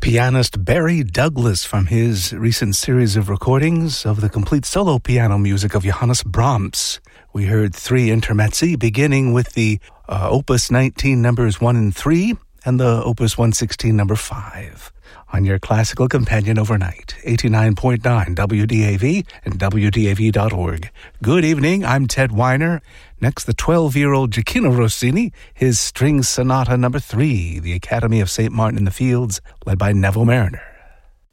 pianist Barry Douglas from his recent series of recordings of the complete solo piano music of Johannes Brahms. We heard 3 intermezzi, beginning with the Opus 19 numbers 1 and 3 and the Opus 116 number 5. On your classical companion overnight, 89.9 WDAV and WDAV.org. Good evening, I'm Ted Weiner. Next, the 12-year-old Gioachino Rossini, his String Sonata number 3, the Academy of St. Martin in the Fields, led by Neville Mariner.